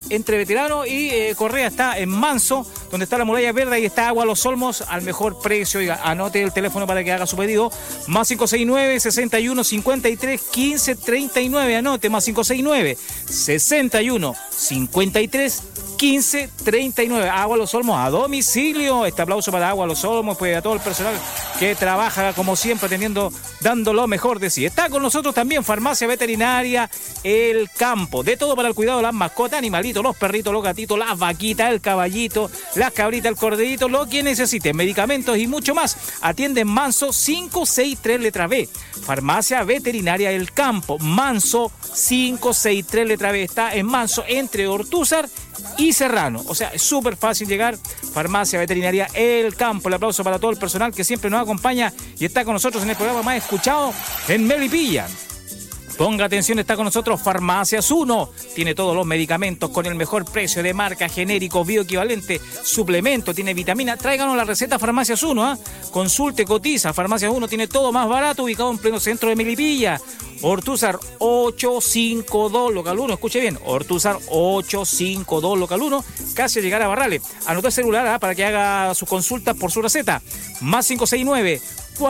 entre Veterano y Correa, está en Manso, donde está la Muralla Verde, y está Agua Los Olmos al mejor precio. Oiga, anote el teléfono para que haga su pedido, más 569 61 53 15 39, anote, más 569 61 53 15 39. Agua Los Olmos a domicilio. Este aplauso para Agua Los Olmos, pues a todo el personal que trabaja como siempre, dando lo mejor de sí. Está con nosotros también Farmacia Veterinaria El Campo, de todo para el cuidado de las mascotas, animalitos, los perritos, los gatitos, las vaquitas, el caballito, las cabritas, el corderito, lo que necesiten, medicamentos y mucho más. Atiende en Manso 563 letra B. Farmacia Veterinaria El Campo, Manso 563 letra B. Está en Manso entre Ortúzar y Serrano, o sea, es súper fácil llegar. Farmacia Veterinaria El Campo. El aplauso para todo el personal que siempre nos acompaña y está con nosotros en el programa más escuchado en Melipilla. Ponga atención, está con nosotros Farmacias 1. Tiene todos los medicamentos con el mejor precio de marca, genérico, bioequivalente, suplemento, tiene vitamina. Tráiganos la receta Farmacias 1, ¿eh? Consulte, cotiza. Farmacias 1 tiene todo más barato, ubicado en pleno centro de Melipilla. Ortúzar 852 local 1, escuche bien, Ortúzar 852 local 1, casi llegar a Barrales. Anota el celular para que haga su consulta por su receta, más 569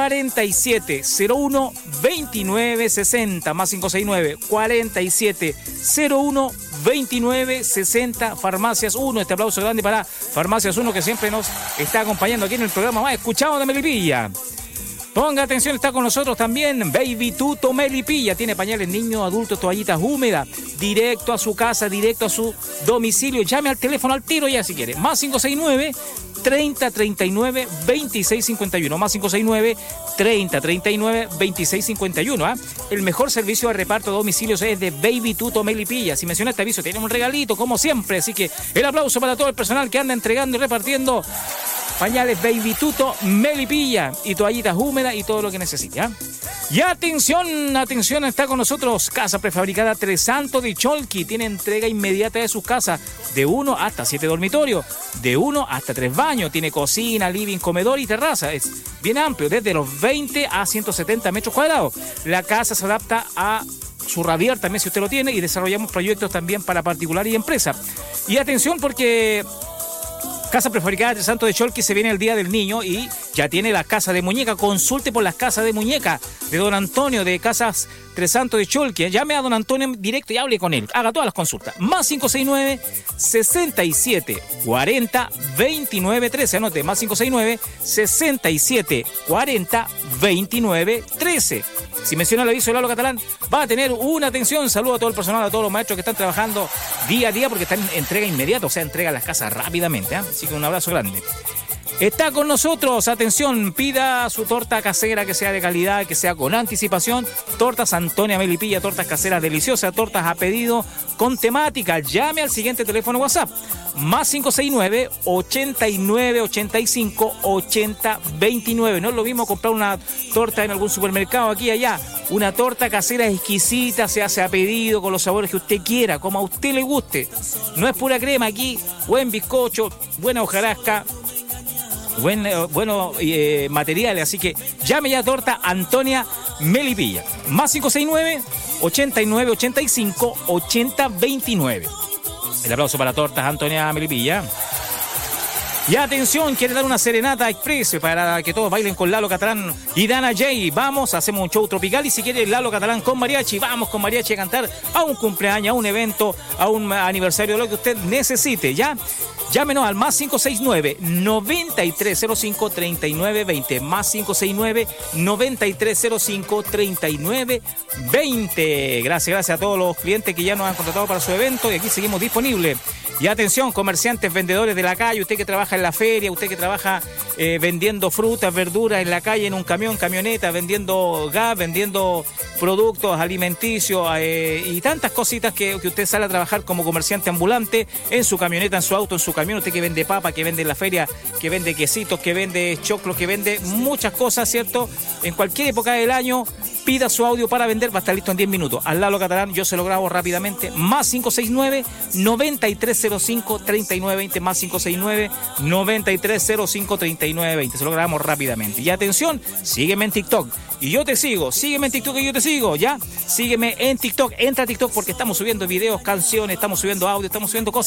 4701 2960, más 569 4701 2960. Farmacias 1, este aplauso grande para Farmacias 1 que siempre nos está acompañando aquí en el programa más escuchado de Melipilla. Ponga atención, está con nosotros también Baby Tuto Melipilla. Tiene pañales niños, adultos, toallitas húmedas. Directo a su casa, directo a su domicilio. Llame al teléfono al tiro ya si quiere. Más 569 30 39 26 51. Más 569 30 39 26 51. ¿Ah? El mejor servicio de reparto de domicilios es de Baby Tuto Melipilla. Si menciona este aviso, tiene un regalito como siempre. Así que el aplauso para todo el personal que anda entregando y repartiendo pañales Baby Tuto Melipilla y toallitas húmedas y todo lo que necesite. ¿Eh? Y atención, atención, está con nosotros Casa Prefabricada Tres Santos de Cholqui. Tiene entrega inmediata de sus casas, de 1 hasta 7 dormitorios, de 1 hasta 3 baños. Tiene cocina, living, comedor y terraza. Es bien amplio, desde los 20 a 170 metros cuadrados. La casa se adapta a su radial también si usted lo tiene, y desarrollamos proyectos también para particular y empresa. Y atención porque Casa Prefabricada Tres Santos de Cholqui se viene el Día del Niño y ya tiene la casa de muñeca. Consulte por las casas de muñeca de don Antonio de Casas Tres Santos de Cholqui. Llame a don Antonio directo y hable con él. Haga todas las consultas. Más 569 67 40 29 13. Anote, más 569 67 40 29 13. Si menciona el aviso de Lalo Catalán, va a tener una atención. Saludo a todo el personal, a todos los maestros que están trabajando día a día porque están en entrega inmediata, o sea, entrega las casas rápidamente. ¿Eh? Así que un abrazo grande. Está con nosotros, atención, pida su torta casera que sea de calidad, que sea con anticipación. Tortas Antonia Melipilla, tortas caseras deliciosas, tortas a pedido con temática. Llame al siguiente teléfono WhatsApp, más 569 89 85 80 29. No es lo mismo comprar una torta en algún supermercado aquí y allá. Una torta casera exquisita, se hace a pedido con los sabores que usted quiera, como a usted le guste. No es pura crema aquí, buen bizcocho, buena hojarasca, buenos materiales, así que llame ya a Torta Antonia Melipilla, más 569 89 85 80 29. El aplauso para Tortas Antonia Melipilla. Y atención, quiere dar una serenata express para que todos bailen con Lalo Catalán y Dana J. Vamos, hacemos un show tropical y si quiere Lalo Catalán con mariachi, vamos con mariachi a cantar a un cumpleaños, a un evento, a un aniversario, lo que usted necesite, ¿ya? Llámenos al más 569 9305 3920, más 569 9305 3920. Gracias a todos los clientes que ya nos han contratado para su evento y aquí seguimos disponibles. Y atención, comerciantes, vendedores de la calle, usted que trabaja en la feria, usted que trabaja vendiendo frutas, verduras en la calle, en un camión, camioneta, vendiendo gas, vendiendo productos alimenticios y tantas cositas que usted sale a trabajar como comerciante ambulante en su camioneta, en su auto, en su camión, usted que vende papa, que vende en la feria, que vende quesitos, que vende choclos, que vende muchas cosas, ¿cierto? En cualquier época del año, pida su audio para vender, va a estar listo en 10 minutos. Al Lalo Catalán, yo se lo grabo rápidamente, más 569 9305 3920, más 569 9305 3920. Se lo grabamos rápidamente. Y atención, sígueme en TikTok. Y yo te sigo, sígueme en TikTok y yo te sigo, ¿ya? Sígueme en TikTok, entra a TikTok porque estamos subiendo videos, canciones, estamos subiendo audio, estamos subiendo cosas